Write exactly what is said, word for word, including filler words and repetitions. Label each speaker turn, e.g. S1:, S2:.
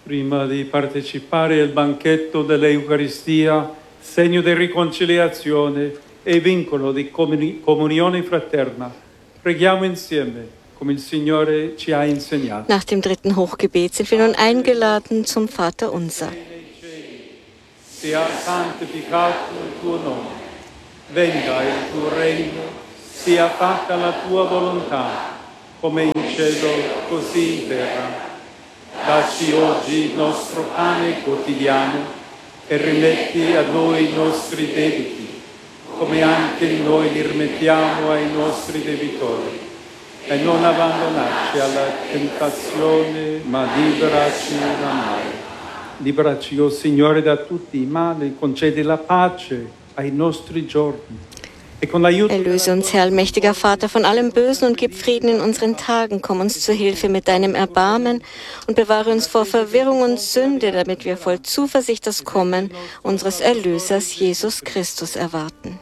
S1: Prima di partecipare al banchetto dell'Eucaristia, segno di riconciliazione e vincolo di comuni- comunione fraterna, preghiamo insieme, come il Signore ci ha insegnato.
S2: Nach dem dritten Hochgebet sind wir nun eingeladen zum Vater Unser.
S1: Sia santificato il tuo nome, venga il tuo regno, sia fatta la tua volontà, come in cielo, così in terra. Dacci oggi il nostro pane quotidiano e rimetti a noi i nostri debiti, come anche noi li rimettiamo ai nostri debitori. E non abbandonarci alla tentazione, ma liberaci dal male. Liberaci, o Signore, da tutti i mali, concedi la pace ai nostri giorni.
S2: Erlöse uns, Herr, allmächtiger Vater, von allem Bösen und gib Frieden in unseren Tagen. Komm uns zu Hilfe mit deinem Erbarmen und bewahre uns vor Verwirrung und Sünde, damit wir voll Zuversicht das Kommen unseres Erlösers Jesus Christus erwarten.